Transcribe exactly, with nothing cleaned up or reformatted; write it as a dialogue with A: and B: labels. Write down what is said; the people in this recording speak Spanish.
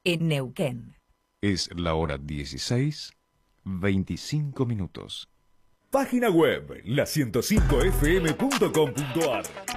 A: en Neuquén.
B: Es la hora dieciséis, veinticinco minutos.
C: Página web la ciento cinco f m punto com punto a r